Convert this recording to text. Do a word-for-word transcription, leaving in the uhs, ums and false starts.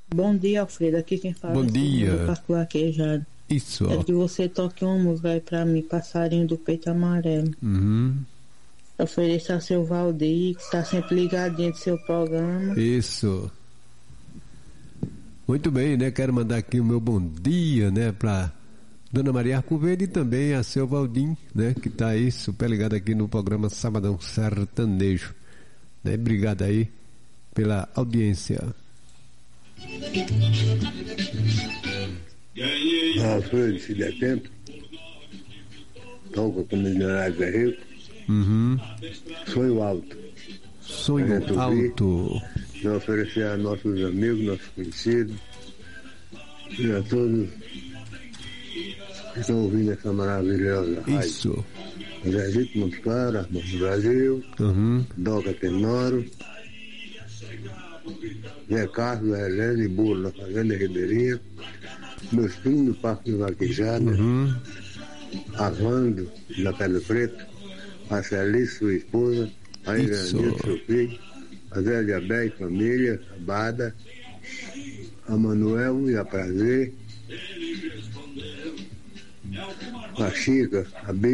Bom dia, Alfredo. Aqui quem fala Bom é dia. do Parque Vaquejado. Isso. É que você toque uma música aí pra mim, Passarinho do Peito Amarelo. Uhum. Ofereça ao seu Valdir, que tá sempre ligadinho do seu programa. Isso. Muito bem, né? Quero mandar aqui o meu bom dia, né? Pra Dona Maria Arcoverde e também a seu Valdim, né? Que tá aí super ligado aqui no programa Sabadão Sertanejo. Né? Obrigado aí pela audiência. Alfredo, se der tempo, toca com o Milionário é Rico. Uhum. Sonho alto. Sonho alto. E oferecer a nossos amigos, nossos conhecidos e a todos que estão ouvindo essa maravilhosa rádio. Isso. Zezito Moscara, do Brasil, Uhum. Doca Tenoro, Zé Carlos, Helene, Bolo na Fazenda Ribeirinha, meus primos do Parque Vaquejado, Uhum. Avando, da Pedra Preta, a Celice, sua esposa, a Iranil, seu filho, a Zé de Abé e família, a Bada, a Manuel e a Prazer, a Chica, a Bia.